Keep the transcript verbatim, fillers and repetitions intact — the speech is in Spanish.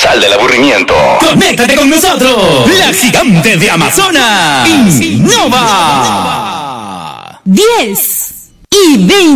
Sal del aburrimiento. Conéctate con nosotros. La gigante de Amazonas. Innova. diez y veinte.